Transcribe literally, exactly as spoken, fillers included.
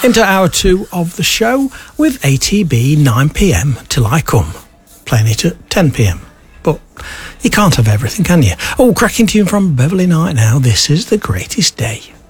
into hour two of the show with A T B nine p.m. Till I Come, playing it at ten p.m. But you can't have everything, can you? Oh, cracking tune from Beverly Knight now. This is The Greatest Day.